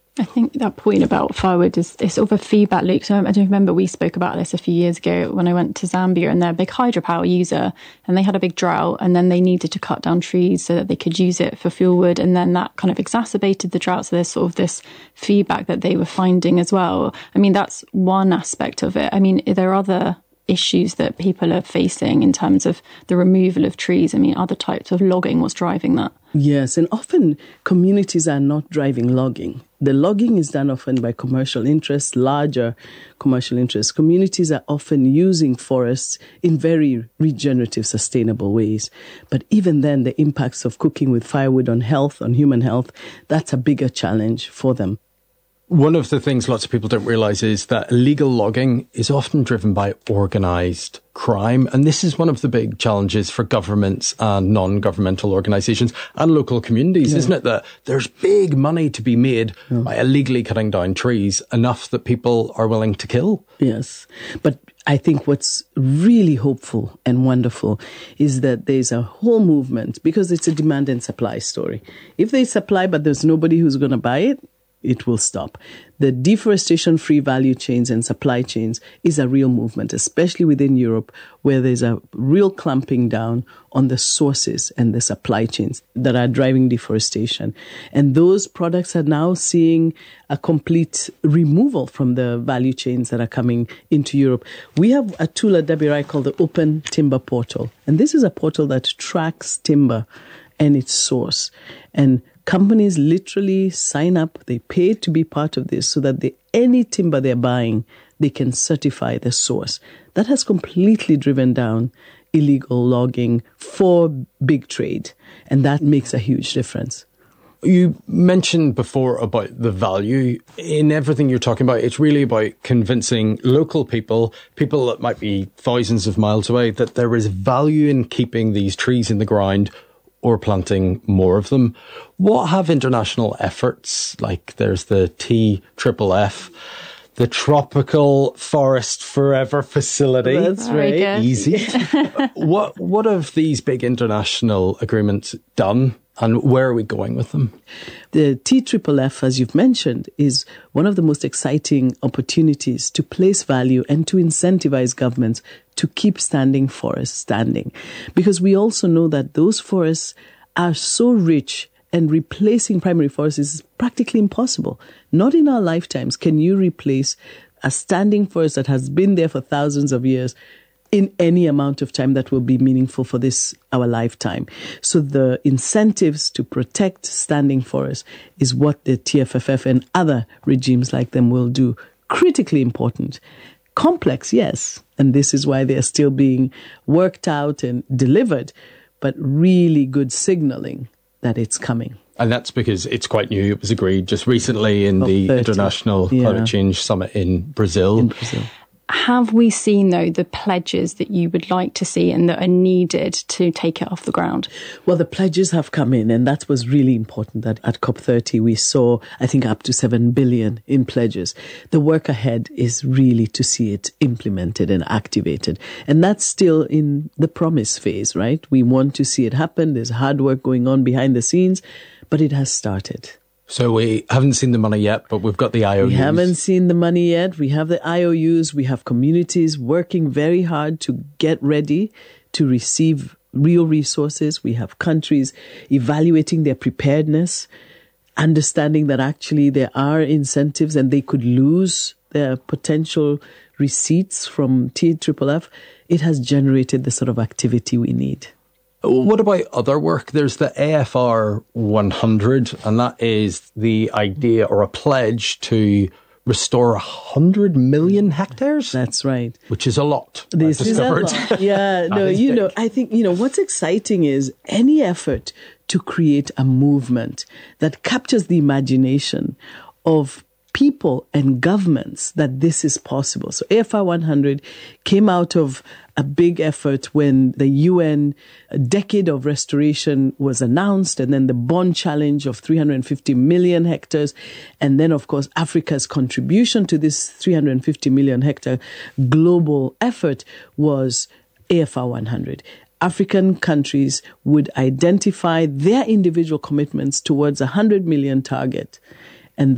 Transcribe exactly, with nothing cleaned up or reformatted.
I think that point about firewood is, is sort of a feedback loop. So I don't remember, we spoke about this a few years ago when I went to Zambia, and they're a big hydropower user, and they had a big drought, and then they needed to cut down trees so that they could use it for fuel wood. And then that kind of exacerbated the drought. So there's sort of this feedback that they were finding as well. I mean, that's one aspect of it. I mean, there are other issues that people are facing in terms of the removal of trees. I mean, other types of logging, what's driving that? Yes, and often communities are not driving logging. The logging is done often by commercial interests, larger commercial interests. Communities are often using forests in very regenerative, sustainable ways. But even then, the impacts of cooking with firewood on health, on human health, that's a bigger challenge for them. One of the things lots of people don't realise is that illegal logging is often driven by organised crime. And this is one of the big challenges for governments and non-governmental organisations and local communities, yeah. isn't it? That there's big money to be made yeah. by illegally cutting down trees, enough that people are willing to kill. Yes. But I think what's really hopeful and wonderful is that there's a whole movement, because it's a demand and supply story. If they supply but there's nobody who's going to buy it, it will stop. The deforestation-free value chains and supply chains is a real movement, especially within Europe, where there's a real clamping down on the sources and the supply chains that are driving deforestation. And those products are now seeing a complete removal from the value chains that are coming into Europe. We have a tool at W R I called the Open Timber Portal. And this is a portal that tracks timber and its source. And companies literally sign up, they pay to be part of this so that they, any timber they're buying, they can certify the source. That has completely driven down illegal logging for big trade, and that makes a huge difference. You mentioned before about the value. In everything you're talking about, it's really about convincing local people, people that might be thousands of miles away, that there is value in keeping these trees in the ground or planting more of them. What have international efforts, like there's the T F F F, the Tropical Forest Forever Facility. That's right. Easy. what what have these big international agreements done, and where are we going with them? The T F F F, as you've mentioned, is one of the most exciting opportunities to place value and to incentivize governments to keep standing forests standing. Because we also know that those forests are so rich, and replacing primary forests is practically impossible. Not in our lifetimes can you replace a standing forest that has been there for thousands of years in any amount of time that will be meaningful for this, our lifetime. So the incentives to protect standing forests is what the T F F F and other regimes like them will do. Critically important. Complex, yes. And this is why they're still being worked out and delivered, but really good signaling that it's coming. And that's because it's quite new. It was agreed just recently in the thirty International yeah. Climate Change Summit in Brazil. In Brazil. Have we seen, though, the pledges that you would like to see and that are needed to take it off the ground? Well, the pledges have come in, and that was really important that at COP thirty we saw, I think, up to seven billion in pledges. The work ahead is really to see it implemented and activated. And that's still in the promise phase, right? We want to see it happen. There's hard work going on behind the scenes, but it has started. So we haven't seen the money yet, but we've got the I O Us. We haven't seen the money yet. We have the I O Us. We have communities working very hard to get ready to receive real resources. We have countries evaluating their preparedness, understanding that actually there are incentives and they could lose their potential receipts from T F F F. It has generated the sort of activity we need. What about other work? There's the A F R one hundred, and that is the idea or a pledge to restore one hundred million hectares. That's right. Which is a lot. This is a lot. Yeah, no, you big. know, I think, you know, what's exciting is any effort to create a movement that captures the imagination of people and governments that this is possible. So A F R one hundred came out of a big effort when the U N Decade of Restoration was announced, and then the Bonn Challenge of three hundred fifty million hectares. And then, of course, Africa's contribution to this three hundred fifty million hectare global effort was A F R one hundred. African countries would identify their individual commitments towards a one hundred million target